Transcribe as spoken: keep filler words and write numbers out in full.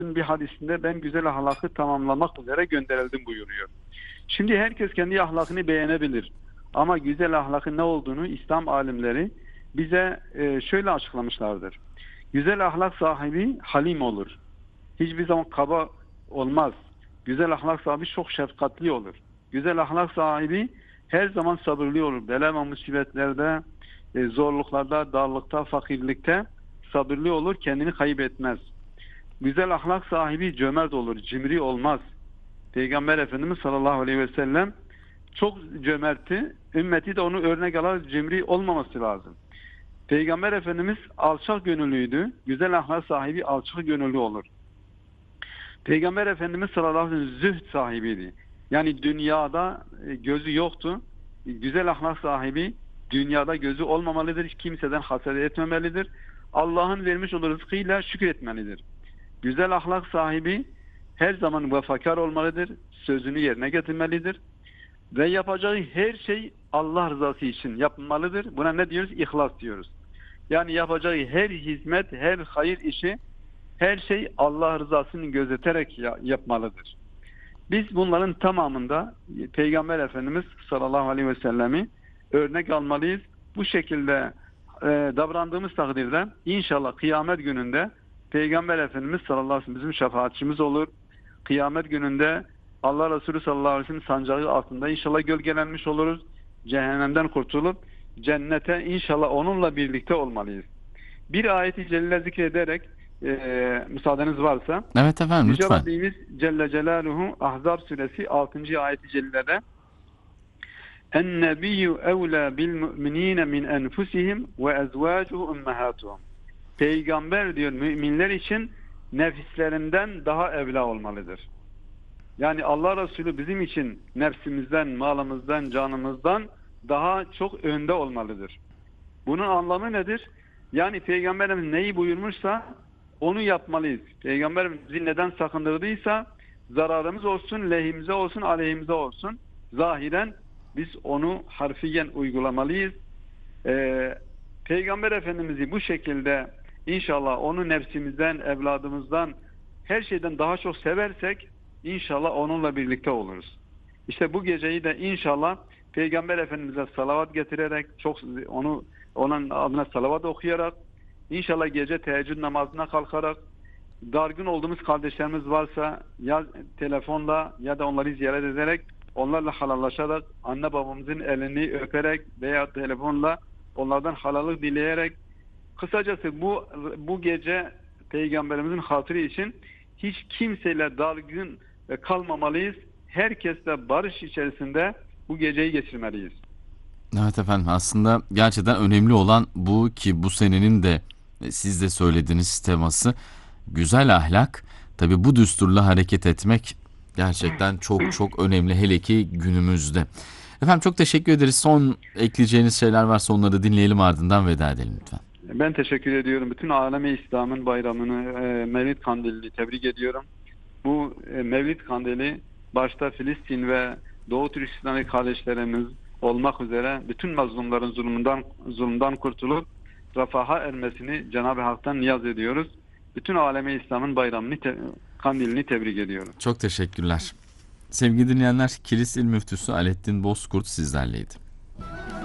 bir hadisinde ben güzel ahlakı tamamlamak üzere gönderildim buyuruyor. Şimdi herkes kendi ahlakını beğenebilir. Ama güzel ahlakın ne olduğunu İslam alimleri bize e, şöyle açıklamışlardır. Güzel ahlak sahibi halim olur. Hiçbir zaman kaba olmaz. Güzel ahlak sahibi çok şefkatli olur. Güzel ahlak sahibi her zaman sabırlı olur. Bela ve musibetlerde, e, zorluklarda, darlıkta, fakirlikte sabırlı olur, kendini kaybetmez. Güzel ahlak sahibi cömert olur, cimri olmaz. Peygamber Efendimiz sallallahu aleyhi ve sellem çok cömertti. Ümmeti de onu örnek alarak cimri olmaması lazım. Peygamber Efendimiz alçak gönüllüydü. Güzel ahlak sahibi alçak gönüllü olur. Peygamber Efendimiz sallallahu aleyhi ve sellem zühd sahibiydi. Yani dünyada e, gözü yoktu. Güzel ahlak sahibi dünyada gözü olmamalıdır. Kimseden haset etmemelidir. Allah'ın vermiş olduğu rızkıyla şükretmelidir. Güzel ahlak sahibi her zaman vefakar olmalıdır. Sözünü yerine getirmelidir. Ve yapacağı her şey Allah rızası için yapmalıdır. Buna ne diyoruz? İhlas diyoruz. Yani yapacağı her hizmet, her hayır işi, her şey Allah rızasını gözeterek yapmalıdır. Biz bunların tamamında Peygamber Efendimiz sallallahu aleyhi ve sellemi örnek almalıyız. Bu şekilde e, davrandığımız takdirde inşallah kıyamet gününde Peygamber Efendimiz sallallahu aleyhi ve sellem bizim şefaatçimiz olur. Kıyamet gününde Allah Resulü sallallahu aleyhi ve sellem sancağı altında inşallah gölgelenmiş oluruz. Cehennemden kurtulup cennete inşallah onunla birlikte olmalıyız. Bir ayeti celile zikrederek e, müsaadeniz varsa Evet efendim, Yüce lütfen. Rabbimiz Celle Celaluhu Ahzab suresi altıncı ayeti celilede En-nebiyyü evlâ bil mu'minîne min enfusihim ve ezvâcuhu ümmehâtuhum. Peygamber diyor müminler için nefislerinden daha evla olmalıdır. Yani Allah Resulü bizim için nefsimizden, malımızdan, canımızdan daha çok önde olmalıdır. Bunun anlamı nedir? Yani Peygamberimiz neyi buyurmuşsa onu yapmalıyız. Peygamberimiz bizi neden sakındırdıysa zararımız olsun, lehimize olsun, aleyhimize olsun. Zahiren biz onu harfiyen uygulamalıyız. Ee, Peygamber Efendimiz'i bu şekilde inşallah onu nefsimizden, evladımızdan, her şeyden daha çok seversek inşallah onunla birlikte oluruz. İşte bu geceyi de inşallah Peygamber Efendimiz'e salavat getirerek, çok onu onun adına salavat okuyarak, inşallah gece teheccüd namazına kalkarak, dargın olduğumuz kardeşlerimiz varsa ya telefonla ya da onları ziyaret ederek, onlarla halallaşarak, anne babamızın elini öperek veya telefonla onlardan halallık dileyerek, kısacası bu bu gece Peygamberimizin hatırı için hiç kimseyle dargın kalmamalıyız. Herkesle barış içerisinde bu geceyi geçirmeliyiz. Evet efendim, aslında gerçekten önemli olan bu ki bu senenin de e, siz de söylediğiniz teması güzel ahlak. Tabii bu düsturla hareket etmek gerçekten çok çok önemli, hele ki günümüzde. Efendim çok teşekkür ederiz. Son ekleyeceğiniz şeyler varsa onları dinleyelim, ardından veda edelim lütfen. Ben teşekkür ediyorum. Bütün alemi İslam'ın bayramını, e, Mevlid Kandili'ni tebrik ediyorum. Bu e, Mevlid Kandili başta Filistin ve Doğu Türkistan'daki kardeşlerimiz olmak üzere bütün mazlumların zulmünden, zulmünden kurtulup refaha ermesini Cenab-ı Hak'tan niyaz ediyoruz. Bütün alemi İslam'ın bayramını, te, Kandilini tebrik ediyorum. Çok teşekkürler. Sevgili dinleyenler, Kilis İl Müftüsü Alettin Bozkurt sizlerleydi.